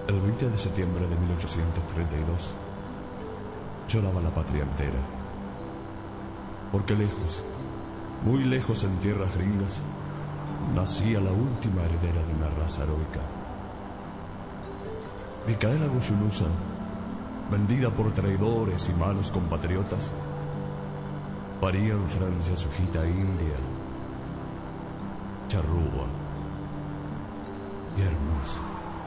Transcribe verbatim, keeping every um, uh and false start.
El veinte de septiembre de mil ochocientos treinta y dos lloraba la patria entera, porque lejos, muy lejos en tierras gringas, nacía la última heredera de una raza heroica. Micaela Guyunusa, vendida por traidores y malos compatriotas, paría en Francia su hijita india, charrúa y hermosa.